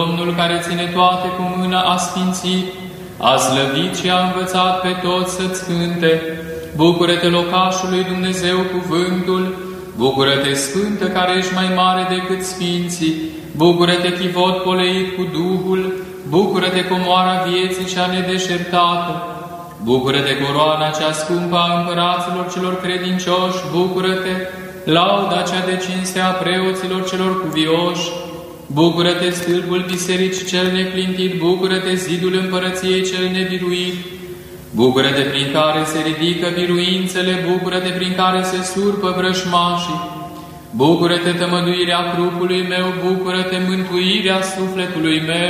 Domnul care ține toate cu mâna a sfințit, a slăvit și a învățat pe toți să-ți cânte. Bucură-te, locașului Dumnezeu cuvântul, bucură-te, Sfântă, care ești mai mare decât sfinții, bucură-te, chivot poleit cu Duhul, bucură-te, comoara vieții cea nedeșertată, bucură-te, coroana cea scumpă a împăraților celor credincioși, bucură-te, lauda cea de cinste a preoților celor cuvioși, bucură-te, stâlpul bisericii cel neclintit, bucură-te, zidul împărăției cel nebiruit, bucură-te, prin care se ridică biruințele, bucură-te, prin care se surpă vrășmașii, bucură-te, tămăduirea trupului meu, bucură-te, mântuirea sufletului meu,